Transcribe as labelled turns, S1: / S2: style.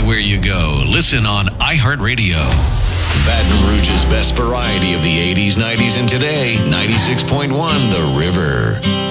S1: everywhere you go. Listen on iHeartRadio. Baton Rouge's best variety of the 80s, 90s, and today. 96.1 The River.